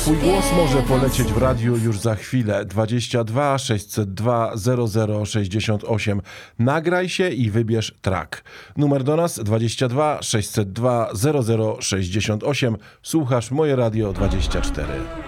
Twój głos może polecieć w radiu już za chwilę. 22 602 0068. Nagraj się i wybierz track. Numer do nas 22 602 0068. Słuchasz Moje Radio 24.